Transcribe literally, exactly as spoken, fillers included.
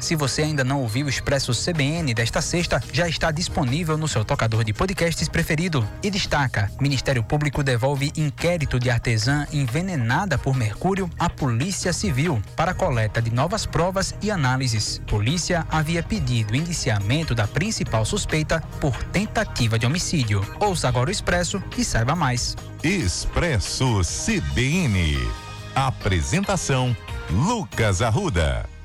Se você ainda não ouviu o Expresso C B N desta sexta, já está disponível no seu tocador de podcasts preferido. E destaca: Ministério Público devolve inquérito de artesã envenenada por mercúrio à Polícia Civil para coleta de novas provas e análises. Polícia havia pedido indiciamento da principal suspeita por tentativa de homicídio. Ouça agora o Expresso e saiba mais. Expresso C B N. Apresentação: Lucas Arruda.